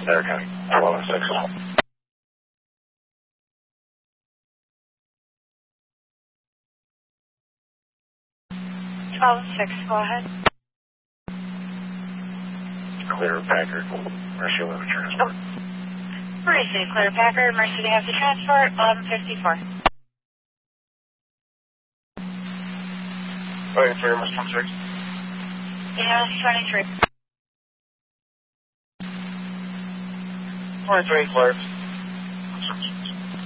There, County, 1206. 1206, go ahead. Clear Packard, Mercy will have a transport. Mercy, Clear Packard, Mercy to have the transport, 1154. Okay, 3, Miss 26. Yeah, 23. 23, Clear.